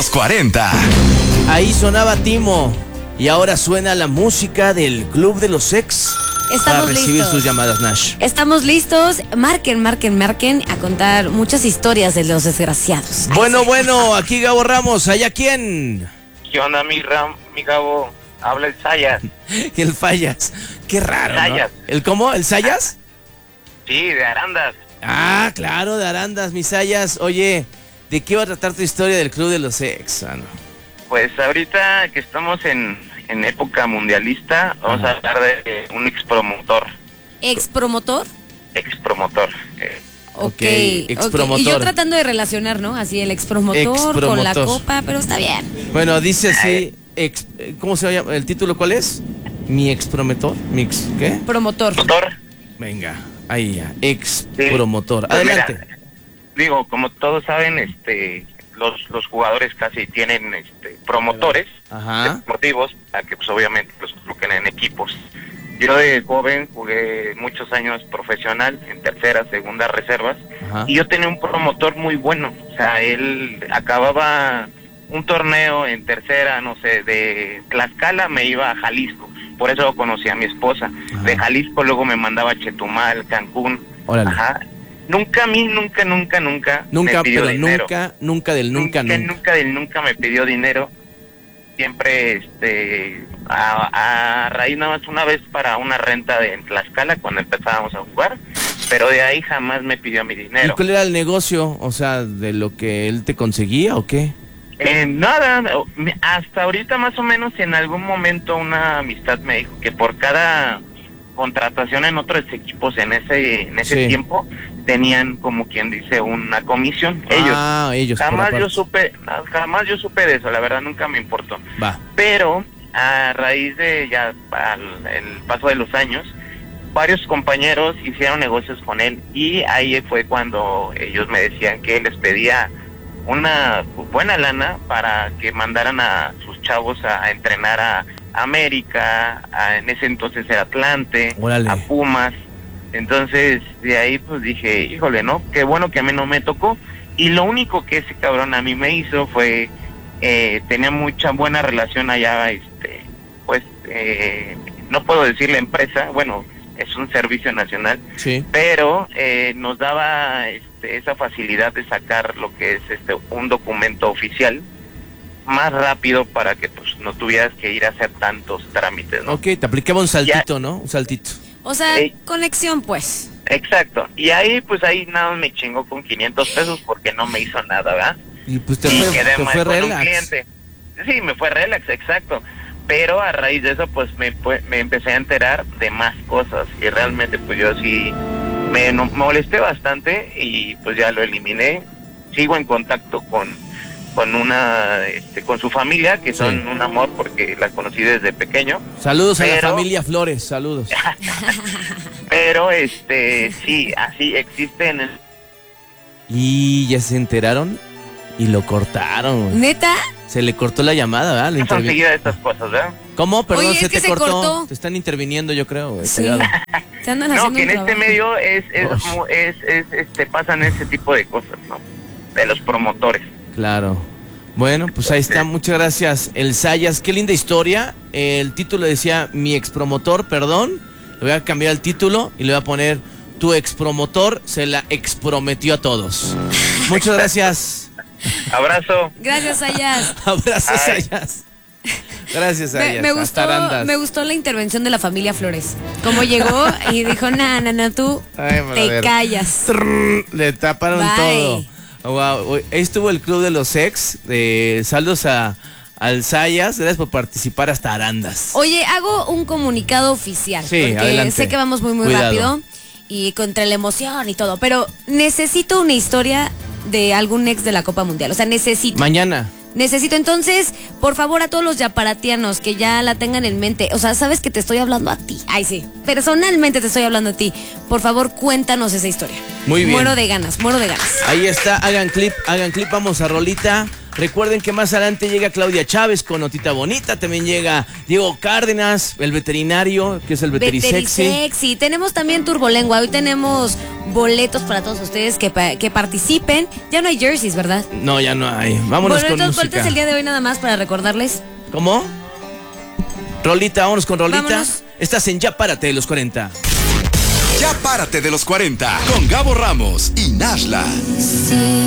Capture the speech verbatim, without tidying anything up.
los cuarenta. Ahí sonaba Timo y ahora suena la música del Club de los Ex. Estamos para recibir listos. sus llamadas, Nash. Estamos listos. Marquen, marquen, marquen a contar muchas historias de los desgraciados. Bueno, Ay, bueno, aquí Gabo Ramos. ¿Allá quién? ¿Qué onda, mi Ram, mi Gabo? Habla el Sayas. El Fallas. Qué raro, Sayas. ¿no? ¿El cómo? ¿El Sayas? Sí, de Arandas. Ah, claro, de Arandas, mis Sayas. Oye, ¿de qué va a tratar tu historia del Club de los Ex, mano? Pues ahorita que estamos en, en época mundialista, vamos Ajá. a hablar de eh, un expromotor. ¿Expromotor? Expromotor. Eh, Ok, Ok, okay. expromotor. Y yo tratando de relacionar, ¿no? Así el expromotor, Expromotor. con la copa, pero está bien. Bueno, dice así, ex, ¿cómo se llama? ¿El título cuál es? Mi expromotor, mi ex, ¿qué? Promotor. motor. Venga, ahí ya, ex Sí. promotor. Pues Adelante. mira, digo, como todos saben, este, los, los jugadores casi tienen este, promotores Ajá. deportivos, a que pues obviamente los coloquen en equipos. Yo de joven jugué muchos años profesional en tercera, segunda reservas, Ajá. y yo tenía un promotor muy bueno. O sea, él acababa un torneo en tercera, no sé, de Tlaxcala me iba a Jalisco. Por eso conocí a mi esposa. Ajá. De Jalisco luego me mandaba a Chetumal, Cancún. Órale. Ajá. Nunca a mí, nunca, nunca, nunca Nunca, me pidió pero dinero. nunca, nunca del nunca, nunca, nunca. nunca del nunca me pidió dinero. Siempre, este, a, a raíz nada más una vez para una renta de en Tlaxcala cuando empezábamos a jugar, pero de ahí jamás me pidió mi ¿Y dinero. cuál era el negocio? O sea, ¿de lo que él te conseguía o qué? Eh, nada, no, me- hasta ahorita más o menos en algún momento una amistad me dijo que por cada contratación en otros equipos en ese en ese Sí. tiempo tenían como quien dice una comisión. Ellos. Ah, ellos. por Jamás yo aparte. supe, jamás yo supe de eso, la verdad nunca me importó. Va. Pero a raíz de ya al, el paso de los años, varios compañeros hicieron negocios con él y ahí fue cuando ellos me decían que les pedía una buena lana para que mandaran a sus chavos a, a entrenar a América, a, en ese entonces era Atlante, Órale. a Pumas. Entonces de ahí pues dije, híjole, ¿no? Qué bueno que a mí no me tocó. Y lo único que ese cabrón a mí me hizo fue, eh, tenía mucha buena relación allá, este, pues, eh, no puedo decir la empresa, bueno, es un servicio nacional, Sí. pero eh, nos daba este, esa facilidad de sacar lo que es este un documento oficial más rápido para que pues no tuvieras que ir a hacer tantos trámites, ¿no? Ok, te aplicaba un saltito, ¿no? Un saltito. O sea, Ey. conexión, pues. Exacto, y ahí pues ahí nada más me chingó con quinientos pesos porque no me hizo nada, ¿verdad? Y pues te y fue, quedé te mal fue con un relax. cliente. Sí, me fue relax, exacto. Pero a raíz de eso, pues me, fue- me empecé a enterar de más cosas. Y realmente, pues yo sí me no- molesté bastante y pues ya lo eliminé. Sigo en contacto con con una este, con su familia, que son Sí. un amor porque la conocí desde pequeño. Saludos a la Pero- familia Flores, saludos. Pero este sí, así existen. el- Y ya se enteraron y lo cortaron. güey. ¿Neta? Se le cortó la llamada, ¿verdad? Le Son intervi- seguidas estas cosas, ¿verdad? ¿Cómo? Perdón, Oye, se es que te se cortó. cortó. Te están interviniendo, yo creo, güey. Sí. Cuidado. Se andan No, haciendo que en un este trabajo. medio es, es, Ush. mu- es, es, este, pasan ese tipo de cosas, ¿no? De los promotores. Claro. Bueno, pues ahí está. Muchas gracias, El Sayas. Qué linda historia. El título decía Mi expromotor, perdón. Le voy a cambiar el título y le voy a poner Tu expromotor se la exprometió a todos. Muchas gracias. Abrazo. Gracias, Ayas. Abrazos, Ay. Sayas. Gracias, Me, Sayas. me Hasta gustó, Arandas. me gustó la intervención de la familia Flores. Cómo llegó y dijo, na, na, na, tú Ay, te brother. callas. Trrr, le taparon Bye. todo. Wow. Ahí estuvo el Club de los Ex. Eh, saludos a al Sayas. Gracias por participar hasta Arandas. Oye, hago un comunicado oficial. Sí, porque adelante. sé que vamos muy, muy Cuidado. rápido. Y contra la emoción y todo. Pero necesito una historia de algún ex de la Copa Mundial. O sea, necesito. Mañana. Necesito entonces, por favor, a todos los yaparatianos que ya la tengan en mente. O sea, sabes que te estoy hablando a ti. Ay, sí. Personalmente te estoy hablando a ti. Por favor, cuéntanos esa historia. Muy bien. Muero de ganas, muero de ganas. Ahí está, hagan clip, hagan clip, vamos a rolita. Recuerden que más adelante llega Claudia Chávez con Notita Bonita, también llega Diego Cárdenas, el veterinario, que es el veterisexy. Veterisexy. Tenemos también Turbolengua. Hoy tenemos boletos para todos ustedes que, pa- que participen. Ya no hay jerseys, ¿verdad? No, ya no hay. Vámonos Boletos, con música. boletos el día de hoy nada más para recordarles. ¿Cómo? Rolita, vámonos con Rolita. Vámonos. Estás en Ya Párate de los cuarenta. Ya Párate de los cuarenta con Gabo Ramos y Nashla. Sí.